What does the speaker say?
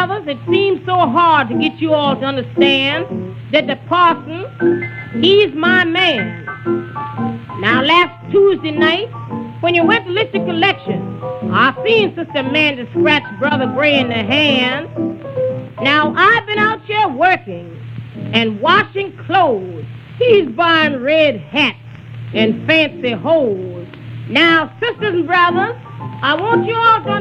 brothers, it seems so hard to get you all to understand that the parson, he's my man. Now, last Tuesday night, when you went to lift the collection, I seen Sister Amanda scratch Brother Gray in the hand. Now, I've been out here working and washing clothes. He's buying red hats and fancy hose. Now, sisters and brothers, I want you all to